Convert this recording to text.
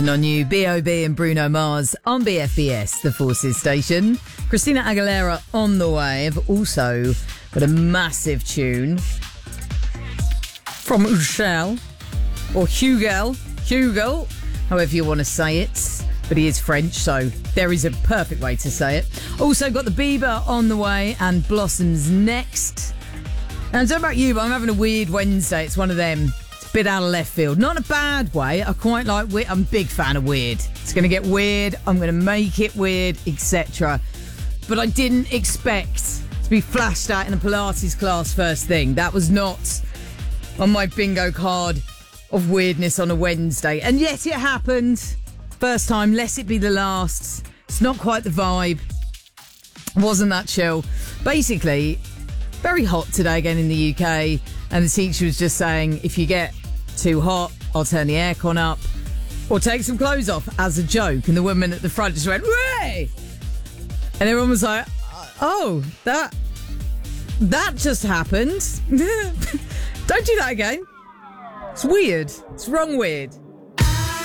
On you, B.O.B. and Bruno Mars on BFBS, the Forces station. Christina Aguilera on the way. I've also got a massive tune from Hugo, or Hugo, however you want to say it. But he is French, so there is a perfect way to say it. Also got the Bieber on the way and Blossoms next. And I don't know about you, but I'm having a weird Wednesday. It's one of them. Bit out of left field. Not in a bad way. I quite like weird. I'm a big fan of weird. It's going to get weird. I'm going to make it weird, etc. But I didn't expect to be flashed out in a Pilates class first thing. That was not on my bingo card of weirdness on a Wednesday. And yet it happened. First time, lest it be the last. It's not quite the vibe. Wasn't that chill. Basically, very hot today again in the UK. And the teacher was just saying, if you get too hot, I'll turn the aircon up or take some clothes off as a joke. And the woman at the front just went, "Way!" And everyone was like, oh, that just happened. Don't do that again. It's weird. It's wrong weird.